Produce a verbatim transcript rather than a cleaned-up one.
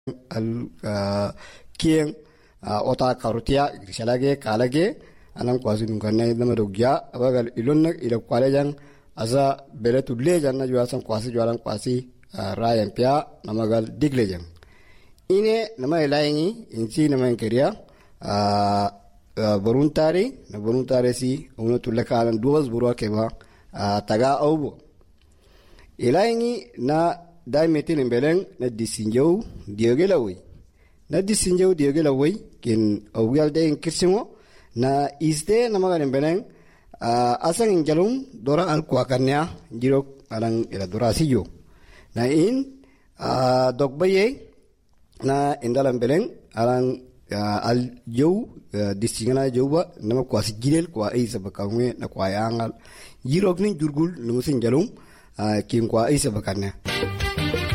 al kien ota karutia shalage kalage anan kwasi nganne dama dogya abagal ilonna ila kwalejan asa beletu lejan na juasan kwasi jualan kwasi rayan pia namagal diglejan ine nama ilayengi insi nama inkeria voluntary na voluntary si uno tulakalan duas burwa keba taga aubo ilayengi na dai metin belen na disinjau diogelawi na disinjau diogelawi kin awgal de kirsimo na iste na maganen belen asang injalum dora al kwakanya jirok alang ila dora siyo na in dogbaye na indalam belen alang al jau disingana jauba nama kwasi girel kwa isa bakangwe na kwa yangal jirok ni jurgul numusin jalum kin kwa isa bakanya